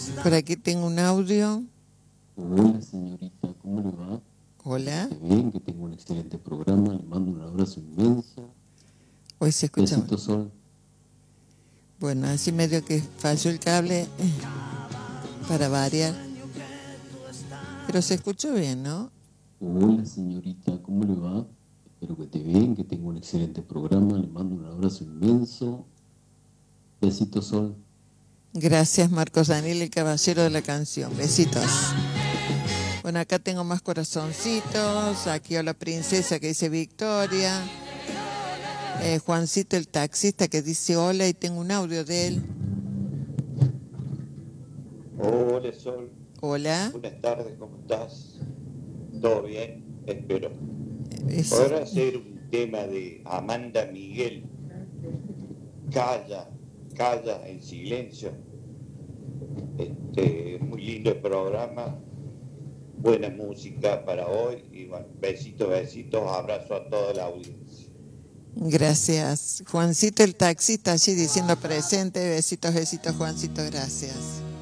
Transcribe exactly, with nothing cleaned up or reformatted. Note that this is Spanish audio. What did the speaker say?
Por aquí tengo un audio. Hola señorita, ¿cómo le va? Hola. Qué bien, que tengo un excelente programa, le mando un abrazo inmenso. Hoy se escucha. Besito, Sol. Bueno, así medio que falló el cable eh, para variar. Pero se escuchó bien, ¿no? Hola señorita, ¿cómo le va? Espero que esté bien, que tenga un excelente programa, le mando un abrazo inmenso. Besito, Sol. Gracias, Marcos Daniel, el caballero de la canción. Besitos. Bueno, acá tengo más corazoncitos. Aquí a la princesa que dice Victoria. Eh, Juancito el taxista que dice hola y tengo un audio de él. Hola Sol. Hola. Buenas tardes, ¿cómo estás? ¿Todo bien? Espero. Es... Podrá ser un tema de Amanda Miguel. Calla, calla en silencio. Este, muy lindo el programa. Buena música para hoy. Y bueno, besitos, besitos, abrazo a toda la audiencia. Gracias. Juancito el taxista allí diciendo presente. Besitos, besitos, Juancito, gracias.